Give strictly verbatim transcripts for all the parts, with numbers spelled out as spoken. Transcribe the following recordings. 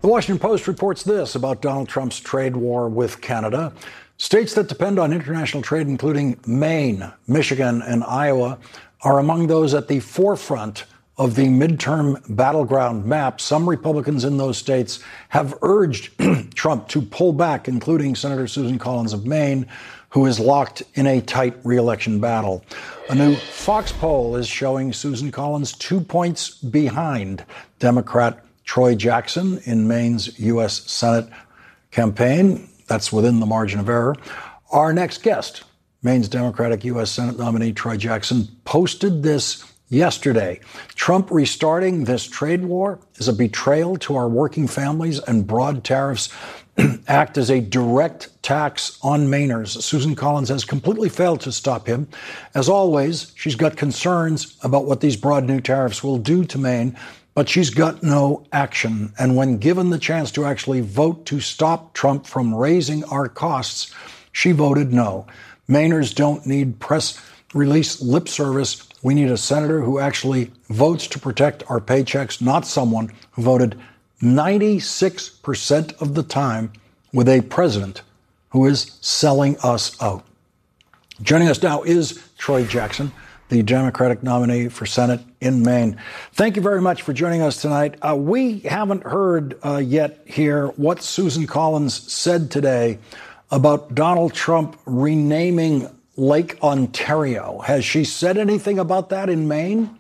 The Washington Post reports this about Donald Trump's trade war with Canada. States that depend on international trade, including Maine, Michigan, and Iowa, are among those at the forefront of the midterm battleground map. Some Republicans in those states have urged Trump to pull back, including Senator Susan Collins of Maine, who is locked in a tight re-election battle. A new Fox poll is showing Susan Collins two points behind Democrat Troy Jackson in Maine's U S Senate campaign. That's within the margin of error. Our next guest, Maine's Democratic U S Senate nominee Troy Jackson, posted this yesterday. Trump restarting this trade war is a betrayal to our working families, and broad tariffs act as a direct tax on Mainers. Susan Collins has completely failed to stop him. As always, she's got concerns about what these broad new tariffs will do to Maine, but she's got no action. And when given the chance to actually vote to stop Trump from raising our costs, she voted no. Mainers don't need press release lip service. We need a senator who actually votes to protect our paychecks, not someone who voted ninety-six percent of the time with a president who is selling us out. Joining us now is Troy Jackson, the Democratic nominee for Senate in Maine. Thank you very much for joining us tonight. Uh, we haven't heard uh, yet here what Susan Collins said today about Donald Trump renaming Lake Ontario. Has she said anything about that in Maine?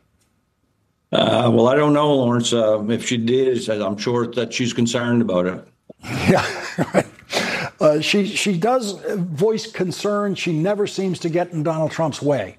Uh, well, I don't know, Lawrence. Uh, if she did, I'm sure that she's concerned about it. Yeah, right. Uh, she she does voice concern. She never seems to get in Donald Trump's way.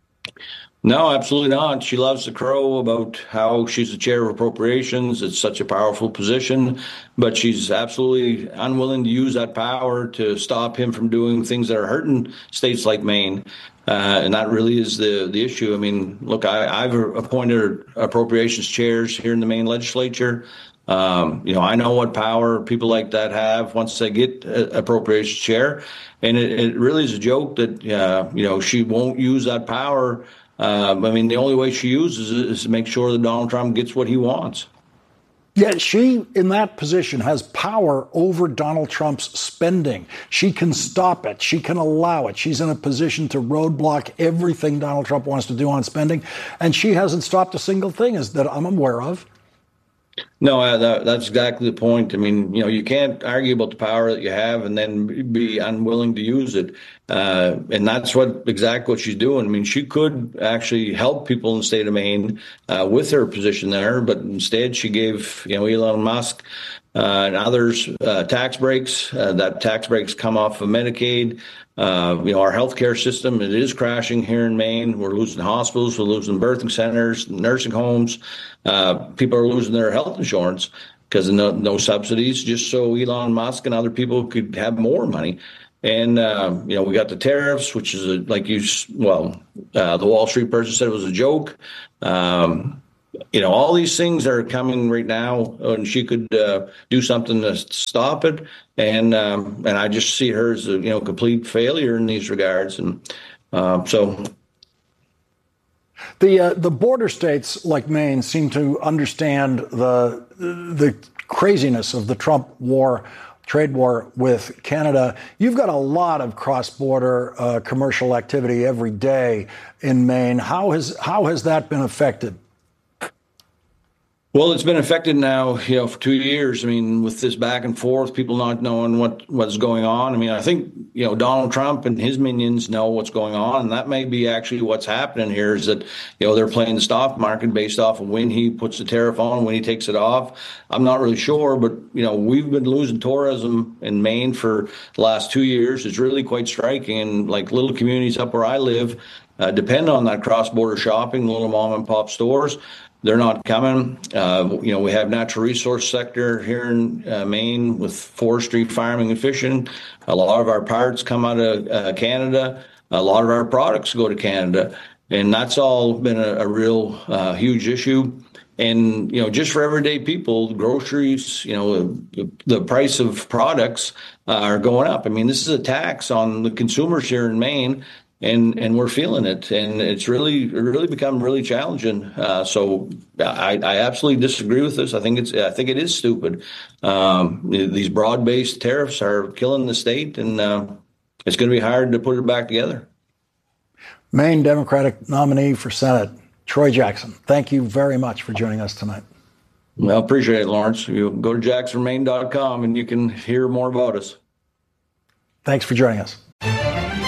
No, absolutely not. She loves to crow about how she's the chair of appropriations. It's such a powerful position, but she's absolutely unwilling to use that power to stop him from doing things that are hurting states like Maine. Uh, and that really is the, the issue. I mean, look, I, I've appointed appropriations chairs here in the Maine legislature. Um, you know, I know what power people like that have once they get a appropriations chair. And it, it really is a joke that, uh, you know, she won't use that power. Um, I mean, the only way she uses it is to make sure that Donald Trump gets what he wants. Yeah, she, in that position, has power over Donald Trump's spending. She can stop it. She can allow it. She's in a position to roadblock everything Donald Trump wants to do on spending. And she hasn't stopped a single thing as that I'm aware of. No, uh, that, that's exactly the point. I mean, you know, you can't argue about the power that you have and then be unwilling to use it. Uh, and that's what exactly what she's doing. I mean, she could actually help people in the state of Maine uh, with her position there, but instead she gave, you know, Elon Musk uh, and others uh, tax breaks. Uh, that tax breaks come off of Medicaid. Uh, you know, our healthcare system, it is crashing here in Maine. We're losing hospitals, we're losing birthing centers, nursing homes. Uh, people are losing their health insurance because of no, no subsidies, just so Elon Musk and other people could have more money. And, uh, you know, we got the tariffs, which is, a, like you, well, uh, the Wall Street person said it was a joke. Um, you know, all these things are coming right now, and she could uh, do something to stop it. And um, and I just see her as a, you know, complete failure in these regards. And uh, so. The uh, the border states like Maine seem to understand the the craziness of the Trump war, trade war with Canada. You've got a lot of cross-border uh, commercial activity every day in Maine. How has how has that been affected? Well, it's been affected now, you know, for two years. I mean, with this back and forth, people not knowing what what's going on. I mean, I think, you know, Donald Trump and his minions know what's going on. And that may be actually what's happening here is that, you know, they're playing the stock market based off of when he puts the tariff on, when he takes it off. I'm not really sure, but, you know, we've been losing tourism in Maine for the last two years. It's really quite striking. And like little communities up where I live uh, depend on that cross-border shopping, little mom and pop stores. They're not coming. Uh, you know, we have natural resource sector here in uh, Maine with forestry, farming, and fishing. A lot of our parts come out of uh, Canada. A lot of our products go to Canada. And that's all been a, a real uh, huge issue. And, you know, just for everyday people, groceries, you know, the, the price of products uh, are going up. I mean, this is a tax on the consumers here in Maine. and and we're feeling it, and it's really really become really challenging. Uh, so I, I absolutely disagree with this. I think it's I think it is stupid. Um, these broad-based tariffs are killing the state, and uh, it's going to be hard to put it back together. Maine Democratic nominee for Senate, Troy Jackson, thank you very much for joining us tonight. Well, appreciate it, Lawrence. You go to jackson maine dot com and you can hear more about us. Thanks for joining us.